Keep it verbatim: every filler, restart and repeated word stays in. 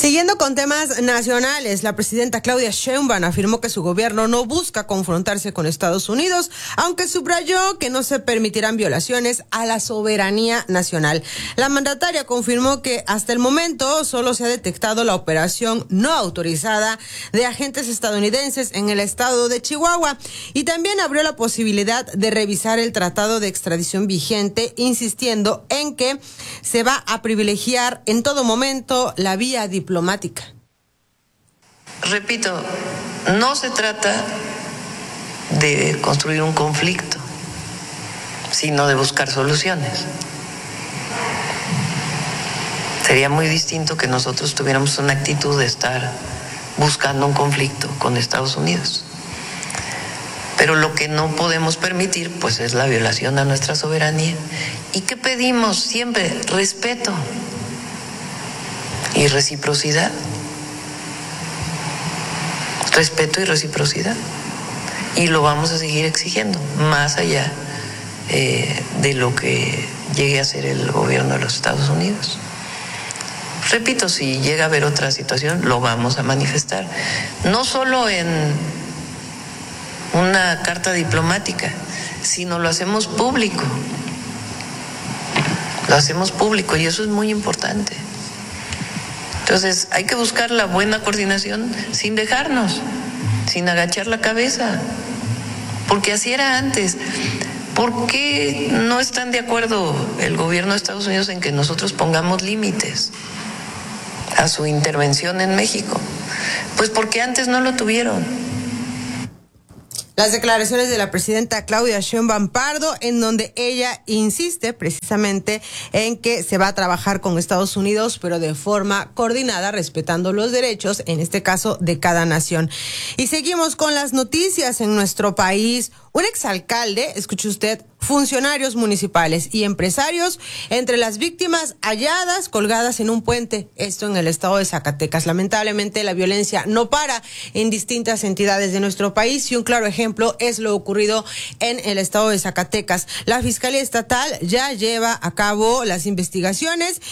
Siguiendo con temas nacionales, la presidenta Claudia Sheinbaum afirmó que su gobierno no busca confrontarse con Estados Unidos, aunque subrayó que no se permitirán violaciones a la soberanía nacional. La mandataria confirmó que hasta el momento solo se ha detectado la operación no autorizada de agentes estadounidenses en el estado de Chihuahua y también abrió la posibilidad de revisar el tratado de extradición vigente, insistiendo en que se va a privilegiar en todo momento la vía diplomática. diplomática. Repito, no se trata de construir un conflicto, sino de buscar soluciones. Sería muy distinto que nosotros tuviéramos una actitud de estar buscando un conflicto con Estados Unidos. Pero lo que no podemos permitir, pues, es la violación a nuestra soberanía. ¿Y qué pedimos siempre? Respeto y reciprocidad. Respeto y reciprocidad. Y lo vamos a seguir exigiendo, más allá eh, de lo que llegue a ser el gobierno de los Estados Unidos. Repito, si llega a haber otra situación, lo vamos a manifestar. No solo en una carta diplomática, sino lo hacemos público. Lo hacemos público y eso es muy importante. Entonces, hay que buscar la buena coordinación sin dejarnos, sin agachar la cabeza, porque así era antes. ¿Por qué no están de acuerdo el gobierno de Estados Unidos en que nosotros pongamos límites a su intervención en México? Pues porque antes no lo tuvieron. Las declaraciones de la presidenta Claudia Sheinbaum Pardo, en donde ella insiste precisamente en que se va a trabajar con Estados Unidos, pero de forma coordinada, respetando los derechos, en este caso, de cada nación. Y seguimos con las noticias en nuestro país. Un exalcalde, escuche usted, funcionarios municipales y empresarios entre las víctimas halladas colgadas en un puente, esto en el estado de Zacatecas. Lamentablemente la violencia no para en distintas entidades de nuestro país y un claro ejemplo es lo ocurrido en el estado de Zacatecas. La Fiscalía Estatal ya lleva a cabo las investigaciones